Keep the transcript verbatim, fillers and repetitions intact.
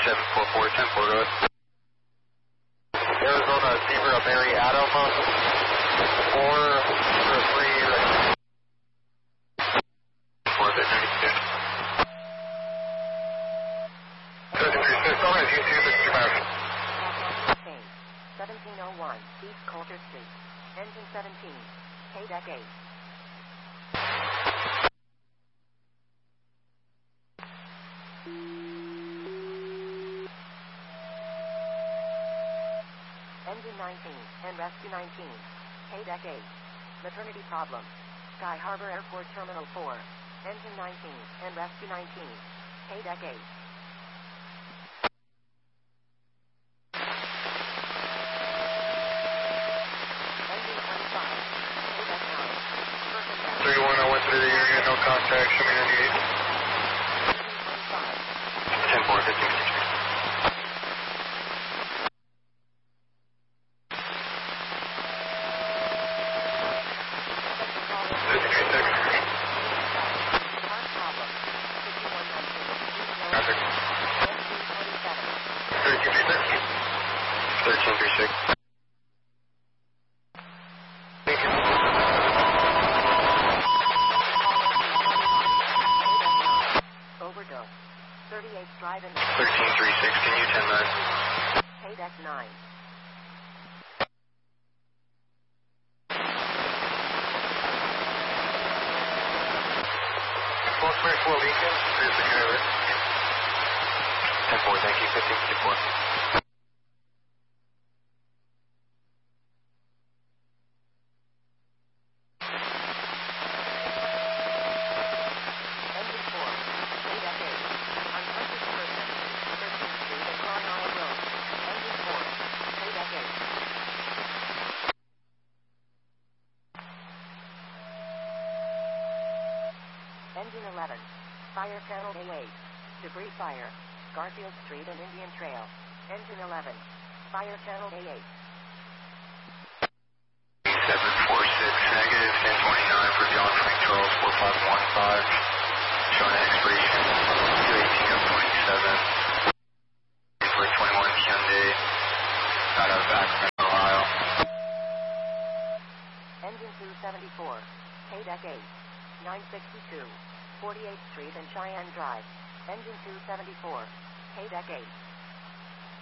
seven four four, ten four, go ahead. Arizona Zebra Mary Adam, four zero three, four zero three, seven three six, all right, you see Mister Murphy. seventeen oh one, East Coulter Street, engine seventeen, K deck eight. Engine nineteen, and rescue nineteen, K deck eight. Maternity problem. Sky Harbor Airport Terminal four, engine nineteen, and rescue nineteen, K deck eight. Engine twenty-five, K deck nine. three one, I went through the area, no contact, show me ninety-eight. Engine twenty-five. ten four, fifteen sixty. thirteen three six. Overdose. thirty-eight Drive and thirteen three six, can you ten nine? K deck nine. four twenty-four Lincoln, here's the driver. ten four, thank you, fifteen fifty-four. Engine eleven, Fire Channel A eight, Debris Fire, Garfield Street and Indian Trail. Engine eleven, Fire Channel A eight. seven four six, negative, ten twenty-nine for John Frank Charles, four five one five, showing an expiration, two eighteen of twenty-seven, for twenty-one Hyundai, out of Akron, Ohio. Engine two seventy-four, K deck eight, nine sixty-two, forty-eighth Street and Cheyenne Drive. Engine two seventy-four, K deck eight.